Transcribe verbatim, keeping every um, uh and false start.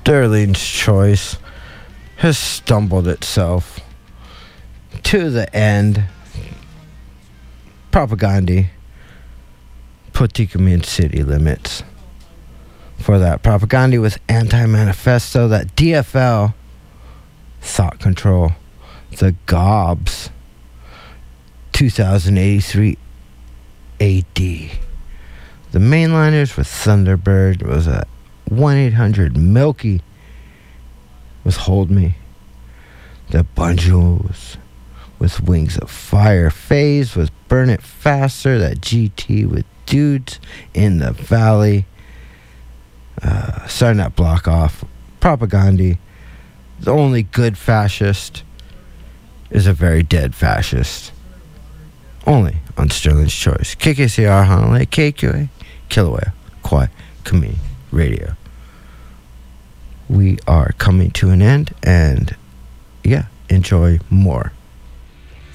Sterling's choice has stumbled itself to the end. Propaganda put Tikumin city limits for that. Propaganda with anti-manifesto. That D F L, thought control. The Gobs, two thousand eighty-three A D. The mainliners with Thunderbird was a one eight hundred Milky with Hold Me. The Bunjos with Wings of Fire. Phase with Burn It Faster. That G T with Dudes in the Valley. Uh, starting that block off. Propaganda. The only good fascist is a very dead fascist. Only on Sterling's Choice. K K C R, Honolulu, K Q A, Kilauea, Kauai, Community Radio. We are coming to an end, and yeah, enjoy more.